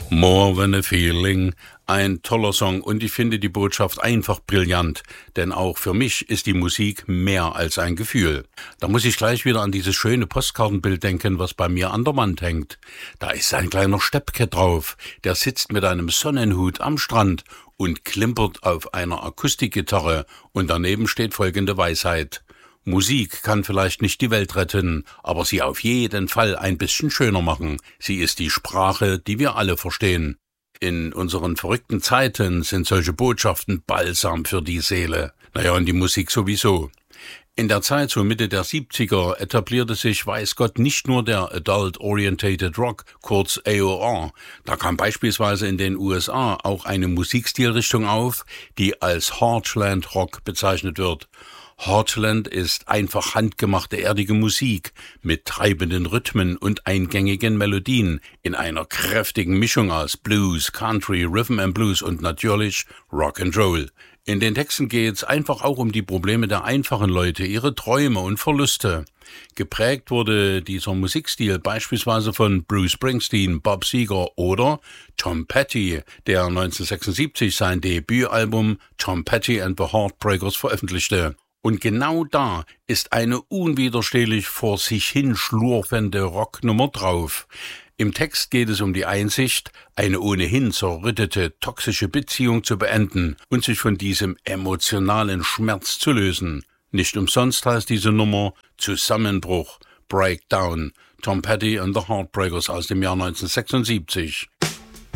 More Than a Feeling, ein toller Song und ich finde die Botschaft einfach brillant, denn auch für mich ist die Musik mehr als ein Gefühl. Da muss ich gleich wieder an dieses schöne Postkartenbild denken, was bei mir an der Wand hängt. Da ist ein kleiner Steppke drauf, der sitzt mit einem Sonnenhut am Strand und klimpert auf einer Akustikgitarre und daneben steht folgende Weisheit: Musik kann vielleicht nicht die Welt retten, aber sie auf jeden Fall ein bisschen schöner machen. Sie ist die Sprache, die wir alle verstehen. In unseren verrückten Zeiten sind solche Botschaften Balsam für die Seele. Naja, und die Musik sowieso. In der Zeit, so Mitte der 70er, etablierte sich, weiß Gott, nicht nur der Adult-Orientated Rock, kurz AOR. Da kam beispielsweise in den USA auch eine Musikstilrichtung auf, die als Heartland Rock bezeichnet wird. Heartland ist einfach handgemachte erdige Musik mit treibenden Rhythmen und eingängigen Melodien in einer kräftigen Mischung aus Blues, Country, Rhythm and Blues und natürlich Rock and Roll. In den Texten geht's einfach auch um die Probleme der einfachen Leute, ihre Träume und Verluste. Geprägt wurde dieser Musikstil beispielsweise von Bruce Springsteen, Bob Seger oder Tom Petty, der 1976 sein Debütalbum Tom Petty and the Heartbreakers veröffentlichte. Und genau da ist eine unwiderstehlich vor sich hin schlurfende Rocknummer drauf. Im Text geht es um die Einsicht, eine ohnehin zerrüttete, toxische Beziehung zu beenden und sich von diesem emotionalen Schmerz zu lösen. Nicht umsonst heißt diese Nummer Zusammenbruch, Breakdown, Tom Petty and the Heartbreakers aus dem Jahr 1976.